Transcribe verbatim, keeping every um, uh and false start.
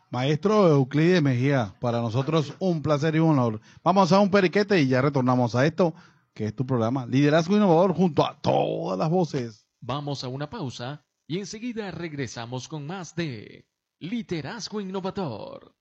Maestro Euclides Mejía, para nosotros un placer y un honor. Vamos a un periquete y ya retornamos a esto, que es tu programa, Liderazgo Innovador, junto a todas las voces. Vamos a una pausa y enseguida regresamos con más de Liderazgo Innovador.